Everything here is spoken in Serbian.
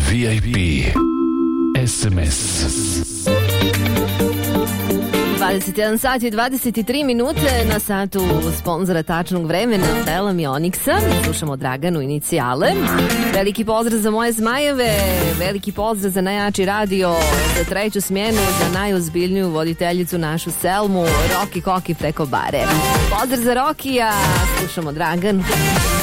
VIP SMS. 21 sati i 23 minute na satu sponzora tačnog vremena Belam i Oniksa. Slušamo Draganu Inicijale. Veliki pozdrav za moje zmajeve, veliki pozdrav za najjači radio, za treću smjenu, za najozbiljniju voditeljicu našu Selmu, Roki Koki preko bare. Pozdrav za Rokija, slušamo Draganu.